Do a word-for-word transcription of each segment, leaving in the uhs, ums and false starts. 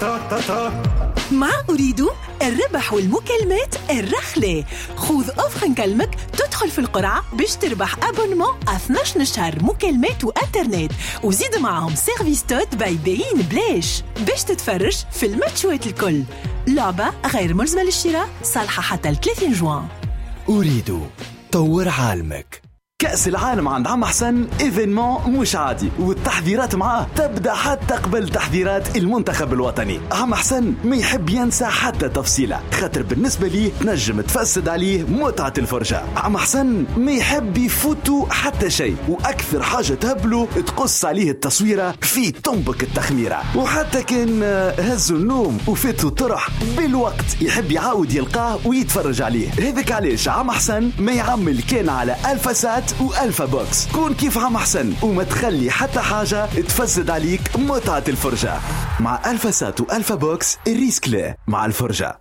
مع أريد الربح والمكالمات الرخلة. خذ أوفر نكلمك تدخل في القرعة باش تربح أبونمون اثناش نشهر مكالمات وإنترنت، وزيد معهم سيرفيس توت باي باين بلاش باش تتفرج في الماتشوات الكل. لعبة غير ملزمة للشراء، صالحة حتى ثلاثين جوان. أريد طور عالمك. كأس العالم عند عم حسن إيفينمون مش عادي، والتحذيرات معاه تبدأ حتى قبل تحذيرات المنتخب الوطني. عم حسن ما يحب ينسى حتى تفصيلة، خاطر بالنسبة لي تنجم تفسد عليه متعة الفرجة. عم حسن ما يحب يفوتوا حتى شيء، وأكثر حاجة تهبله تقص عليه التصويرة في تنبك التخميرة. وحتى كان هزوا النوم وفاتوا طرح بالوقت يحب يعاود يلقاه ويتفرج عليه. هذاك علاش عم حسن ما يعمل كان على ألفا سات وألفا بوكس. كون كيف عم حسن وما تخلي حتى حاجة تفسد عليك متعة الفرجة. مع ألفا سات وألفا بوكس الريسك لا مع الفرجة.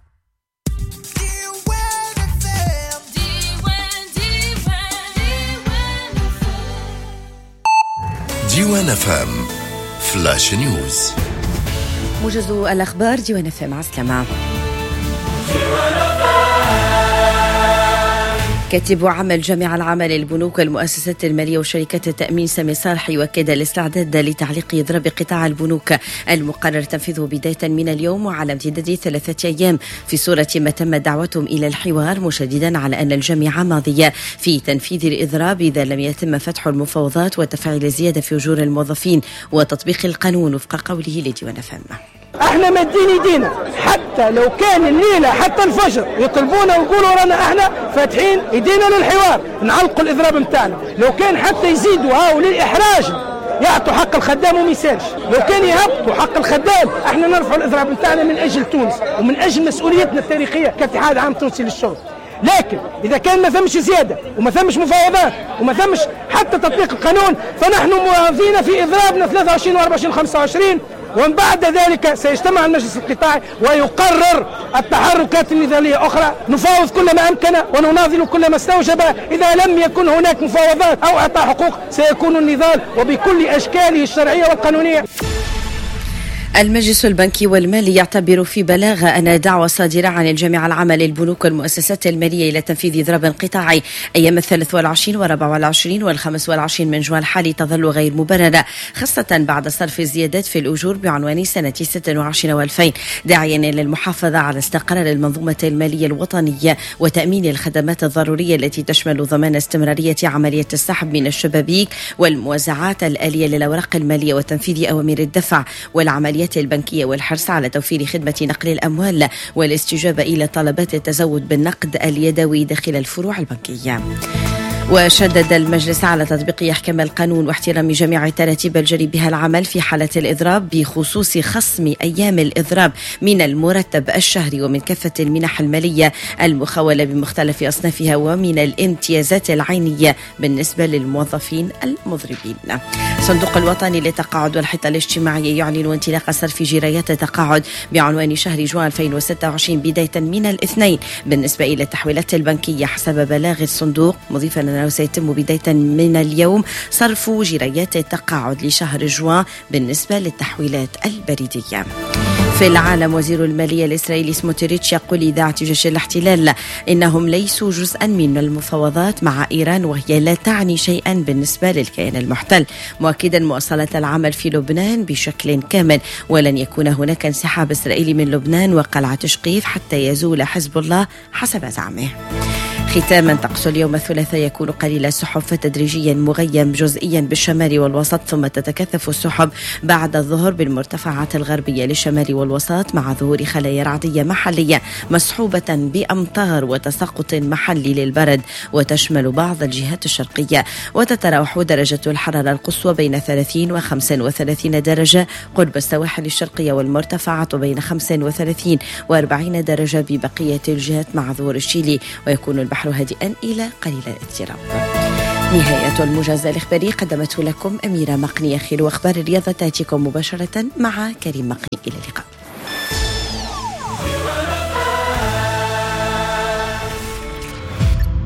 ديوان اف ام فلاش نيوز. موجز الأخبار ديوان اف ام. عسلامة. كاتب عمل جامعة العمل البنوك والمؤسسات المالية وشركات التأمين سامي صالح يؤكد الاستعداد لتعليق إضراب قطاع البنوك المقرر تنفيذه بداية من اليوم وعلى امتداد ثلاثة أيام في صورة ما تم دعوتهم إلى الحوار، مشددا على أن الجامعة ماضية في تنفيذ الإضراب إذا لم يتم فتح المفاوضات وتفعيل الزيادة في أجور الموظفين وتطبيق القانون وفق قوله لديوان فم. احنا مدين ايدينا حتى لو كان الليلة حتى الفجر يطلبونا ويقولوا رانا احنا فاتحين ايدينا للحوار، نعلقوا الاضراب متاعنا. لو كان حتى يزيدوا هاو للاحراج يعطوا حق الخدام وما يسالش، لو كان يهبطوا حق الخدام احنا نرفعوا الاضراب متاعنا من اجل تونس ومن اجل مسؤوليتنا التاريخية كاتحاد عام تونسي للشغل. لكن إذا كان ما ثمش زيادة وما ثمش مفاوضات وما ثمش حتى تطبيق القانون فنحن موافين في إضرابنا ثلاثة وعشرين وأربعة وعشرين وخمسة وعشرين، ومن بعد ذلك سيجتمع المجلس القطاعي ويقرر التحركات النضالية أخرى. نفاوض كل ما أمكن ونناضل كل ما استوجب. إذا لم يكن هناك مفاوضات أو إعطاء حقوق سيكون النضال وبكل أشكاله الشرعية والقانونية. المجلس البنكي والمالي يعتبر في بلاغة أن دعوة صادرة عن الجامعة العامة للبنوك والمؤسسات المالية إلى تنفيذ إضراب قطاعي أيام الثالث والعشرين والرابع والعشرين والخامس والعشرين من جوان الحالي تظل غير مبررة، خاصة بعد صرف الزيادات في الأجور بعنوان سنة ستة وعشرين والفين، داعيا إلى المحافظة على استقرار المنظومة المالية الوطنية وتأمين الخدمات الضرورية التي تشمل ضمان استمرارية عملية السحب من الشبابيك والموزعات الآلية للأوراق المالية وتنفيذ أوامر الدفع والعمليات البنكية والحرص على توفير خدمة نقل الأموال والاستجابة إلى طلبات التزود بالنقد اليدوي داخل الفروع البنكية. وشدد المجلس على تطبيق أحكام القانون واحترام جميع التراتيب الجري بها العمل في حالة الإضراب، بخصوص خصم أيام الإضراب من المرتب الشهري ومن كافة المنح المالية المخولة بمختلف أصنافها ومن الامتيازات العينية بالنسبة للموظفين المضربين. الصندوق الوطني للتقاعد والحيطة الاجتماعية يعلن انطلاق صرف جريات التقاعد بعنوان شهر جوان ألفين وستة وعشرين بداية من الاثنين بالنسبة إلى التحويلات البنكية حسب بلاغ الصندوق، مضيفا أنه سيتم بداية من اليوم صرف جريات التقاعد لشهر جوان بالنسبة للتحويلات البريدية. في العالم، وزير المالية الإسرائيلي سموتريتش يقول لإذاعة جيش الاحتلال إنهم ليسوا جزءا من المفاوضات مع إيران وهي لا تعني شيئا بالنسبة للكيان المحتل، مؤكدا مواصلة العمل في لبنان بشكل كامل ولن يكون هناك انسحاب إسرائيلي من لبنان وقلعة شقيف حتى يزول حزب الله حسب زعمه. ختاما، طقس اليوم الثلاثاء يكون قليل السحب فتدريجيا مغيم جزئيا بالشمال والوسط، ثم تتكثف السحب بعد الظهر بالمرتفعات الغربية للشمال والوسط مع ظهور خلايا رعدية محلية مصحوبة بأمطار وتساقط محلي للبرد وتشمل بعض الجهات الشرقية. وتتراوح درجة الحرارة القصوى بين ثلاثين وخمسة وثلاثين درجة قرب السواحل الشرقية والمرتفعات، وبين خمسة وثلاثين وأربعين درجة ببقية الجهات مع ظهور الشيلي، ويكون البحر هادئا إلى قليل الاضطراب. نهاية الموجز الإخباري قدمته لكم أميرة مقني. خير وأخبار الرياضة تأتيكم مباشرة مع كريم مقني. إلى اللقاء.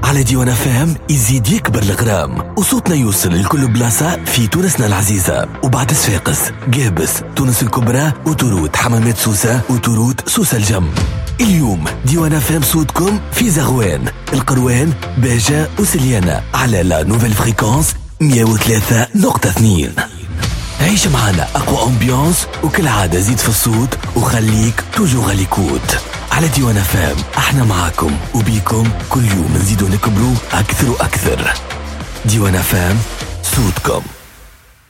على ديوان فام يزيد يكبر الغرام، وصوتنا يوصل لكل بلاصة في تونسنا العزيزة، وبعد صفاقس، قابس، تونس الكبرى، وتروت حمامات سوسة، وتروت سوسة الجم. اليوم ديوان فام صوتكم في زغوان، القروان، باجة وسليانة على لا نوفيل فريكونس مية وثلاثة نقطة اثنين. عيش معنا أقوى أمبيانس، وكل عادة زيد في الصوت وخليك توجو غاليكوت. على ديوان فام احنا معاكم وبيكم كل يوم نزيدو نكبرو أكثر وأكثر. ديوان فام صوتكم.